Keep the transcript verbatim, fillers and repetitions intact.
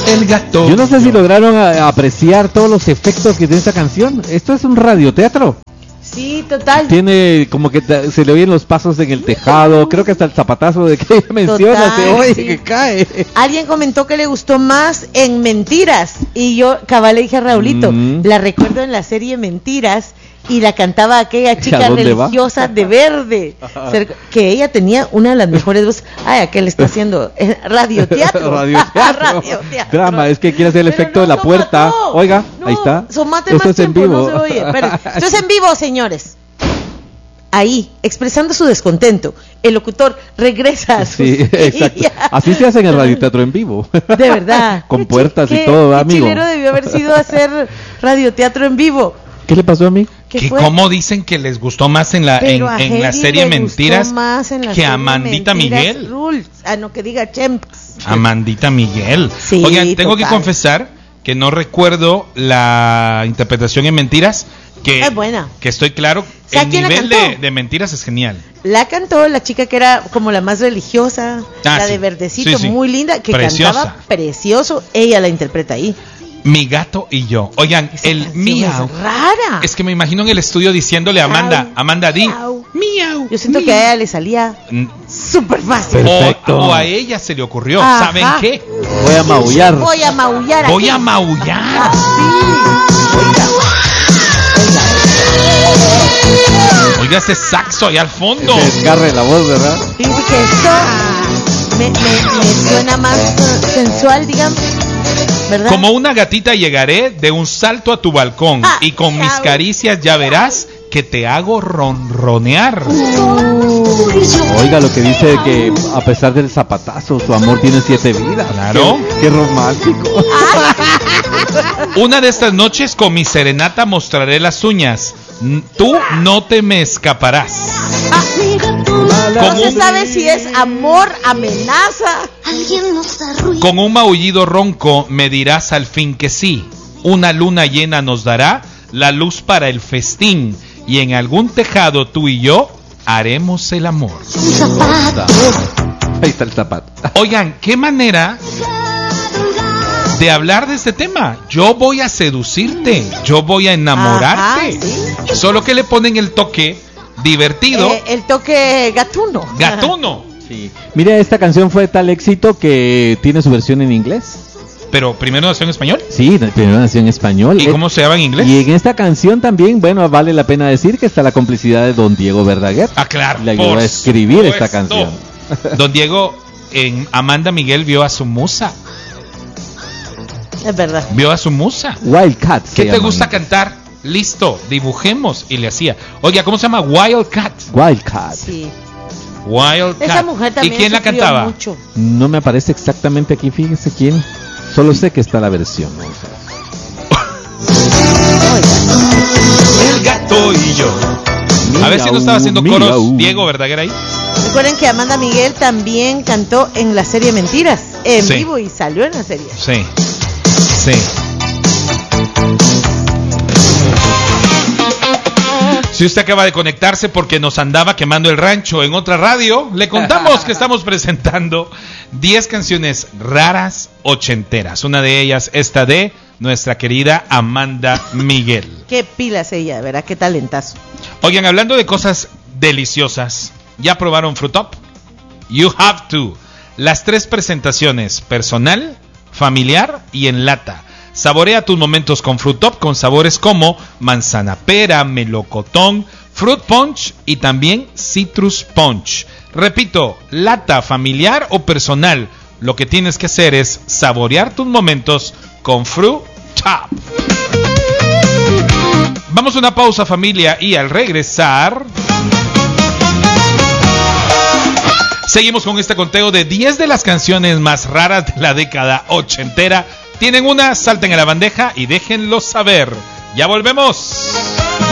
El gato. Yo no sé si lograron a, apreciar todos los efectos que tiene esta canción. Esto es un radioteatro. Sí, total. Tiene como que ta- se le oyen los pasos en el tejado. Creo que hasta el zapatazo de que ella menciona se oye sí. que cae. Alguien comentó que le gustó más en Mentiras. Y yo, cabal, le dije a Raulito, Mm. la recuerdo en la serie Mentiras. Y la cantaba aquella chica ¿A dónde va? religiosa de verde. Cerca- que ella tenía una de las mejores voces. Ay, aquel está haciendo eh, radioteatro. Radioteatro. Radioteatro. Drama, es que quiere hacer el Pero efecto no, de la no puerta. mató. Oiga, No, ahí está. Somate Esto más es en tiempo, vivo. no se oye. Espera. Esto es en vivo, señores. Ahí, expresando su descontento, el locutor regresa a su Sí, exacto. silla. Así se hace en el radioteatro en vivo. De verdad. Con Qué puertas chi- y qué- todo, qué amigo. chilero debió haber sido hacer radioteatro en vivo. ¿Qué le pasó a mí? ¿Qué ¿Que fue? ¿Cómo dicen que les gustó más en la, en, Pero a en la Heidi serie le gustó Mentiras más en la que serie a Amandita Mentiras Miguel? Rules. Ah, no, que diga Chemps. Amandita Miguel. Sí, Oigan, tengo que total. confesar que no recuerdo la interpretación en Mentiras. Que, Es buena. que estoy claro, ¿Sabe el quién la nivel cantó? de, de Mentiras es genial. La cantó la chica que era como la más religiosa, Ah, la sí. de verdecito, Sí, sí. muy linda, que Preciosa. cantaba precioso. Ella la interpreta ahí. Mi gato y yo. Oigan, Esa el canción miau. es rara. Es que me imagino en el estudio diciéndole a Amanda, Miau, Amanda, di, miau. miau. Yo siento que a ella le salía Mm, súper fácil. Perfecto. O, o a ella se le ocurrió, Ajá. ¿saben qué? Voy a maullar. Voy a maullar. Voy aquí. a maullar. Oiga ese saxo allá al fondo. Se descarre la voz, ¿verdad? Fíjense que esto me, me, me suena más uh, sensual, digamos, ¿verdad? Como una gatita llegaré de un salto a tu balcón Ah, y con mis miau. caricias ya verás que te hago ronronear. Oiga lo que dice de que a pesar del zapatazo, su amor tiene siete vidas. Claro. Qué, qué romántico. Una de estas noches con mi serenata mostraré las uñas. N- Tú no te me escaparás. No se sabe si es amor, amenaza. Con un maullido ronco me dirás al fin que sí. Una luna llena nos dará la luz para el festín y en algún tejado tú y yo haremos el amor. Ahí está el zapato. Oigan, qué manera de hablar de este tema. Yo voy a seducirte, yo voy a enamorarte. Ajá, Solo que le ponen el toque divertido, Eh, el toque gatuno. gatuno. Sí. Mira, esta canción fue de tal éxito que tiene su versión en inglés. Pero primero nació en español. Sí, primero nació en español. ¿Y Eh, cómo se llama en inglés? Y en esta canción también, bueno, vale la pena decir que está la complicidad de don Diego Verdaguer. Ah, claro. Le ayudó por a escribir supuesto. esta canción. Don Diego, en Amanda Miguel vio a su musa. Es verdad. Vio a su musa. Wildcat. ¿Qué te gusta cantar? Listo, dibujemos. Y le hacía. Oiga, ¿cómo se llama? Wildcat. Wildcat. Sí. Wildcat. Esa mujer también ¿Y quién la sufrió cantaba? mucho. No me aparece exactamente aquí, fíjese quién. Solo sé que está la versión. El gato y yo. A ver si no estaba haciendo Miau, coros miau. Diego Verdaguer ahí. Recuerden que Amanda Miguel también cantó en la serie Mentiras, en Sí. vivo, y salió en la serie. Sí. Sí. Si usted acaba de conectarse porque nos andaba quemando el rancho en otra radio, le contamos que estamos presentando diez canciones raras ochenteras. Una de ellas, esta de nuestra querida Amanda Miguel. Qué pilas ella, ¿verdad? Qué talentazo. Oigan, hablando de cosas deliciosas, ¿ya probaron Frutop? You have to. Las tres presentaciones, personal, familiar y en lata. Saborea tus momentos con Frutop con sabores como manzana pera, melocotón, fruit punch y también citrus punch. Repito, lata, familiar o personal. Lo que tienes que hacer es saborear tus momentos con Frutop. Vamos a una pausa, familia, y al regresar seguimos con este conteo de diez de las canciones más raras de la década ochentera. Tienen una, salten a la bandeja y déjenlo saber. Ya volvemos.